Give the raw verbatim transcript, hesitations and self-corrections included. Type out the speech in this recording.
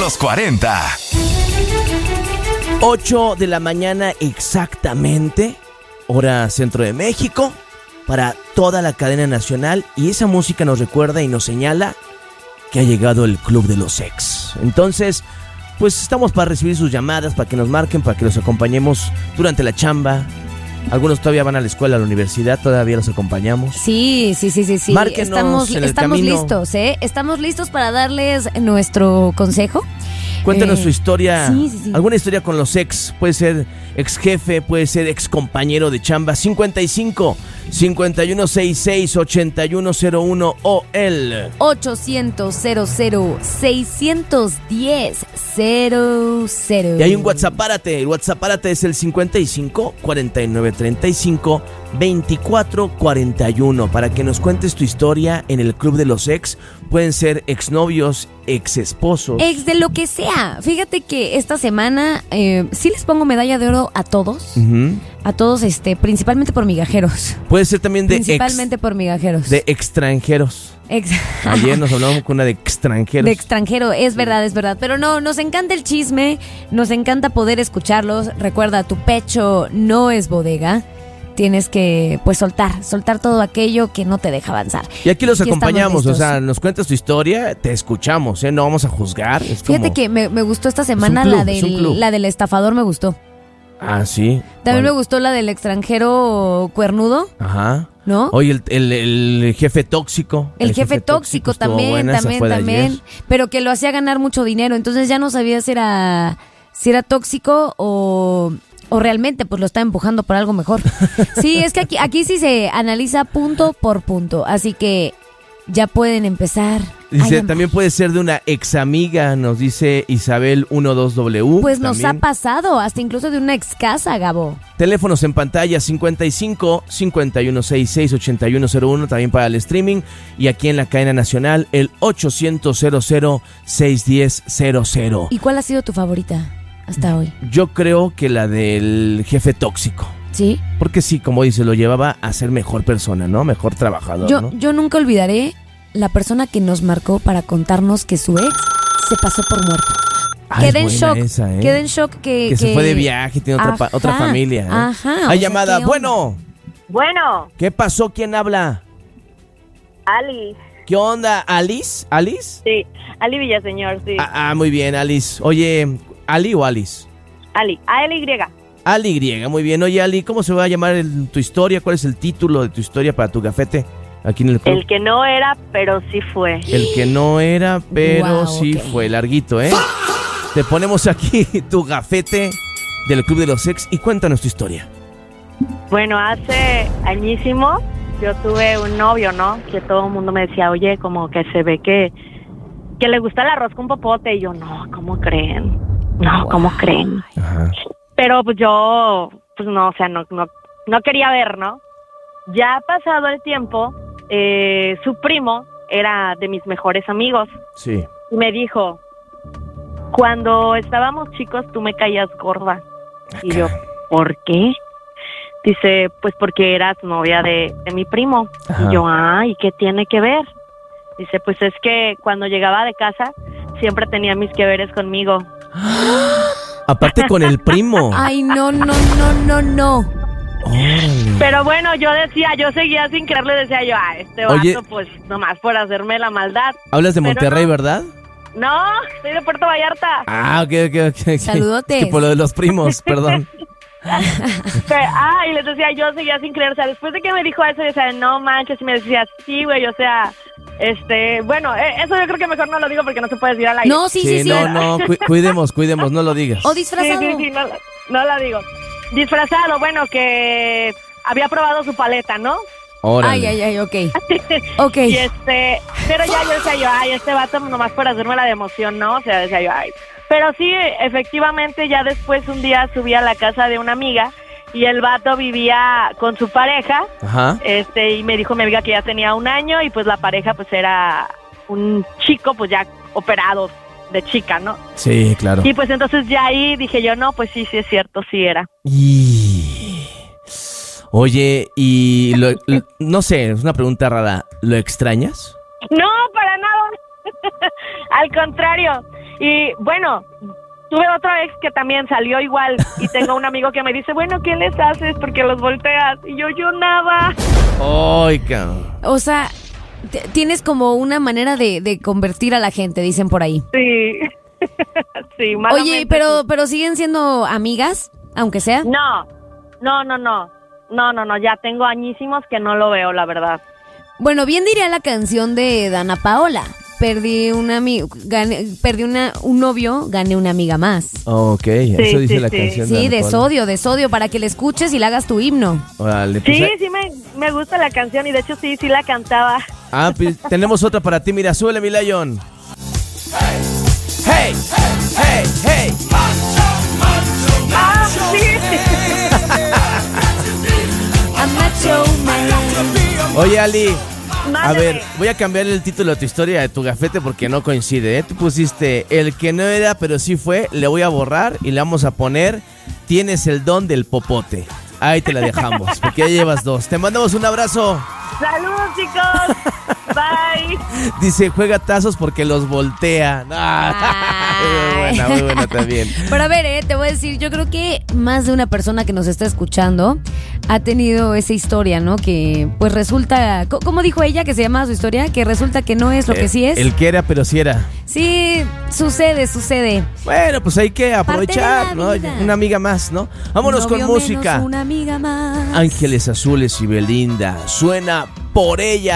los cuarenta. ocho de la mañana exactamente, hora centro de México, para toda la cadena nacional. Y esa música nos recuerda y nos señala que ha llegado el Club de los Ex. Entonces, pues estamos para recibir sus llamadas, para que nos marquen, para que los acompañemos durante la chamba. Algunos todavía van a la escuela, a la universidad, todavía los acompañamos. Sí, sí, sí, sí, sí. Márquenos estamos en el estamos camino. listos, ¿eh? Estamos listos para darles nuestro consejo. Cuéntanos Eh, su historia, sí, sí, sí. alguna historia con los ex, puede ser ex jefe, puede ser ex compañero de chamba. Cincuenta y cinco, cincuenta y uno sesenta y seis, ochenta y uno cero uno o el ochocientos cero cero seiscientos diez cero cero. Y hay un WhatsApp, párate, el WhatsApp párate es el cincuenta y cinco, cuarenta y nueve, treinta y cinco, veinticuatro, cuarenta y uno, para que nos cuentes tu historia en el Club de los Ex. Pueden ser exnovios, ex esposos. Ex de lo que sea. Fíjate que esta semana eh, sí les pongo medalla de oro a todos. Uh-huh. A todos, este, principalmente por migajeros. Puede ser también de Principalmente ex, por migajeros. de extranjeros. Ex- Ayer nos hablamos con una de extranjeros. De extranjero, es verdad, es verdad. Pero no, nos encanta el chisme, nos encanta poder escucharlos. Recuerda, tu pecho no es bodega. Tienes que, pues, soltar, soltar todo aquello que no te deja avanzar. Y aquí los Aquí acompañamos, estamos o sea, listos. nos cuentas tu historia, te escuchamos, ¿eh? No vamos a juzgar. Es Fíjate como... que me, me gustó esta semana club, la es un del, club. la del estafador, me gustó. Ah, sí. También Bueno. me gustó la del extranjero cuernudo, Ajá. ¿no? Oye, el, el, el jefe tóxico. El, jefe, tóxico, estuvo también, buena, esa también, fue de también. ayer. Pero que lo hacía ganar mucho dinero. Entonces ya no sabía si era, si era tóxico o, o realmente pues lo está empujando por algo mejor. Sí, es que aquí, aquí sí se analiza punto por punto. Así que ya pueden empezar. a Dice, llamar. también puede ser de una ex amiga, nos dice Isabel doce W. Pues nos también. ha pasado, hasta incluso de una ex casa, Gabo. Teléfonos en pantalla cincuenta y cinco, cincuenta y uno sesenta y seis, ochenta y uno cero uno, también para el streaming. Y aquí en la cadena nacional, el ochocientos cero cero seiscientos diez cero cero. ¿Y cuál ha sido tu favorita hasta hoy? Yo creo que la del jefe tóxico. ¿Sí? Porque sí, como dice, lo llevaba a ser mejor persona, ¿no? Mejor trabajador, Yo, ¿no? yo nunca olvidaré la persona que nos marcó para contarnos que su ex se pasó por muerto. Ah, Quedé en es buena shock, esa, ¿eh? quedé en shock que... Que se fue de viaje, tiene otra, pa- Ajá, otra familia, ¿eh? ajá, o Hay sea, llamada. ¿qué onda? Bueno, Bueno, ¿qué pasó? ¿Quién habla? Ali. ¿Qué onda? ¿Alice? ¿Alice? Sí, Ali Villaseñor, sí. Ah, ah, muy bien, Alice. Oye, ¿Ali o Alice? Ali, A L Y. Ali griega, muy bien. Oye, Ali, ¿cómo se va a llamar el- tu historia? ¿Cuál es el título de tu historia para tu gafete aquí en el club? El que no era, pero sí fue. El que no era, pero Guau, sí ok. fue. Larguito, ¿eh? Te ponemos aquí tu gafete del Club de los Ex y cuéntanos tu historia. Bueno, hace añísimo yo tuve un novio, ¿no? Que todo el mundo me decía, oye, como que se ve que, que le gusta el arroz con popote. Y yo, no, ¿cómo creen? No, ¿cómo creen? Ajá. Pero pues yo, pues no, o sea, no, no, no quería ver, ¿no? Ya pasado el tiempo, eh, su primo era de mis mejores amigos. Sí. Y me dijo, cuando estábamos chicos tú me caías gorda. Y yo, ¿por qué? Dice, pues porque eras novia de, de mi primo. Ajá. Y yo, ah, ¿y qué tiene que ver? Dice, pues es que cuando llegaba de casa siempre tenía mis que veres conmigo. Aparte con el primo. Ay, no, no, no, no, no. Órale. Pero bueno, yo decía, yo seguía sin creerle, decía yo, ah, este vato, Oye. pues nomás por hacerme la maldad. Hablas de Pero Monterrey, no. ¿verdad? No, soy de Puerto Vallarta. Ah, ok, ok, ok. ok. Saludotes. Es que por lo de los primos, perdón. Pero, ah, y les decía, yo seguía sin creer, o sea, después de que me dijo eso, yo decía, no manches, y me decía, sí, güey, o sea, este, bueno, eh, eso yo creo que mejor no lo digo porque no se puede decir al aire. No, sí, sí, sí. no, no, cu- cuidemos, cuidemos, no lo digas. O sí, disfrazado. sí, sí, no, la- no la digo. Disfrazado, bueno, que había probado su paleta, ¿no? Órale. Ay, ay, ay, ok. Ok. Y este, pero ya yo decía yo, ay, este vato nomás por hacerme la de emoción, ¿no? O sea, decía yo, ay. Pero sí, efectivamente, ya después un día subí a la casa de una amiga y el vato vivía con su pareja, Ajá. este, y me dijo mi amiga que ya tenía un año y pues la pareja pues era un chico pues ya operado de chica, ¿no? Sí, claro. Y pues entonces ya ahí dije yo, no, pues sí, sí es cierto, sí era. Y... Oye, y lo, lo- no sé, es una pregunta rara. ¿Lo extrañas? No, para nada, Al contrario. Y bueno, tuve otra ex que también salió igual. Y tengo un amigo que me dice, bueno, ¿qué les haces? Porque los volteas. Y yo, yo nada. Ay, cabrón. O sea, t- tienes como una manera de, de convertir a la gente, dicen por ahí. Sí. Sí, malamente. Oye, pero, pero siguen siendo amigas, aunque sea. No, no, no, no. No, no, no. Ya tengo añísimos que no lo veo, la verdad. Bueno, bien diría la canción de Dana Paola. Perdí un amigo, gané, perdí una, un novio, gané una amiga más. Ok, eso dice sí, la sí. canción. Sí, de Ana Paula. sodio, de sodio, para que le escuches y le hagas tu himno. Órale, pues, Sí, ahí- sí me, me gusta la canción y de hecho sí, sí la cantaba. Ah, pues tenemos otra para ti, mira, súbele, mi Lion. Hey, hey, hey. Ah, sí. I'm macho man. Oye, Ali, a Mándame. ver, voy a cambiar el título de tu historia de tu gafete porque no coincide, ¿eh? Tú pusiste el que no era, pero sí fue, le voy a borrar y le vamos a poner tienes el don del popote. Ahí te la dejamos, porque ya llevas dos. Te mandamos un abrazo. Saludos, chicos. Bye. Dice, juega tazos porque los voltea. Ah, muy buena, muy buena también. Pero a ver, eh, te voy a decir, yo creo que más de una persona que nos está escuchando ha tenido esa historia, ¿no? Que pues resulta, co- ¿cómo dijo ella que se llamaba su historia? Que resulta que no es lo que sí es. El que era, pero sí era. Sí, sucede, sucede. Bueno, pues hay que aprovechar, de la ¿no? vida. Una amiga más, ¿no? Vámonos Un con novio música. menos, una amiga más. Ángeles Azules y Belinda. Suena por ella.